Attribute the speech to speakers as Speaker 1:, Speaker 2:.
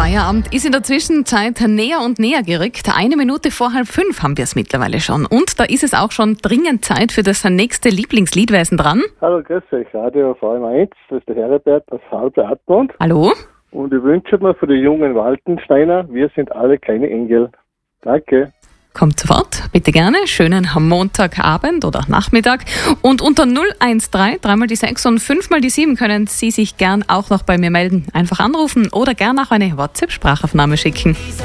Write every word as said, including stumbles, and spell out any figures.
Speaker 1: Feierabend ist in der Zwischenzeit näher und näher gerückt. Eine Minute vor halb fünf haben wir es mittlerweile schon. Und da ist es auch schon dringend Zeit für das nächste Lieblingslied. Wer ist denn dran?
Speaker 2: Hallo, grüß euch. Radio V M eins, das ist der Heribert aus Halbe-Admont.
Speaker 1: Hallo?
Speaker 2: Und ich wünsche mir für die jungen Waltensteiner, wir sind alle kleine Engel. Danke.
Speaker 1: Kommt sofort, bitte gerne. Schönen Montagabend oder Nachmittag. Und unter null eins drei, dreimal die sechs und fünfmal die sieben können Sie sich gern auch noch bei mir melden. Einfach anrufen oder gern auch eine WhatsApp-Sprachaufnahme schicken.